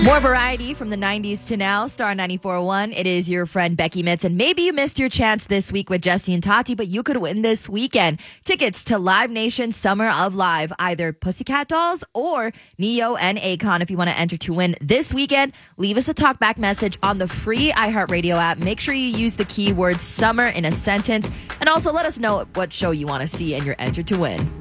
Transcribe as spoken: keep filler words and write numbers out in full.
More variety from the nineties to now. Star ninety-four point one. It is your friend Becky Mitz. And maybe you missed your chance this week with Jesse and Tati, but you could win this weekend. Tickets to Live Nation Summer of Live, either Pussycat Dolls or Neo and Akon. If you want to enter to win this weekend, leave us a talkback message on the free iHeartRadio app. Make sure you use the keyword summer in a sentence. And also let us know what show you want to see and you're entered to win.